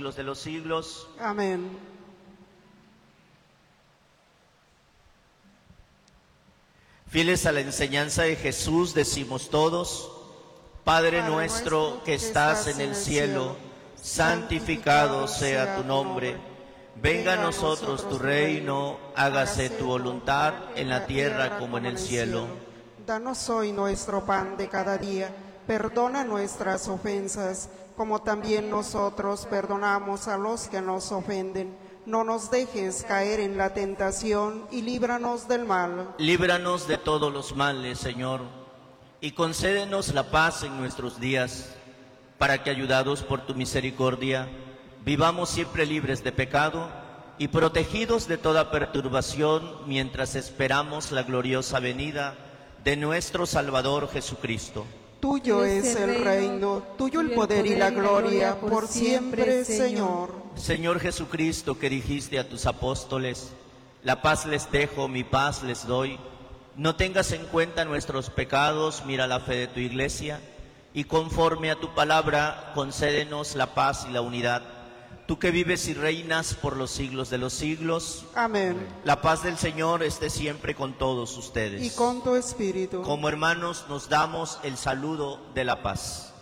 siglos de los siglos. Amén. Fieles a la enseñanza de Jesús, decimos todos: Padre nuestro que estás en el cielo, santificado sea tu nombre. Venga a nosotros tu reino, hágase tu voluntad en la tierra como en el cielo. Danos hoy nuestro pan de cada día. Perdona nuestras ofensas, como también nosotros perdonamos a los que nos ofenden. No nos dejes caer en la tentación y líbranos del mal. Líbranos de todos los males, Señor, y concédenos la paz en nuestros días, para que, ayudados por tu misericordia, vivamos siempre libres de pecado y protegidos de toda perturbación, mientras esperamos la gloriosa venida de nuestro Salvador Jesucristo. Tuyo es el reino, tuyo el poder y la gloria, por siempre, Señor. Señor Jesucristo, que dijiste a tus apóstoles: la paz les dejo, mi paz les doy. No tengas en cuenta nuestros pecados, mira la fe de tu Iglesia, y conforme a tu palabra, concédenos la paz y la unidad. Tú que vives y reinas por los siglos de los siglos. Amén. La paz del Señor esté siempre con todos ustedes. Y con tu espíritu. Como hermanos nos damos el saludo de la paz.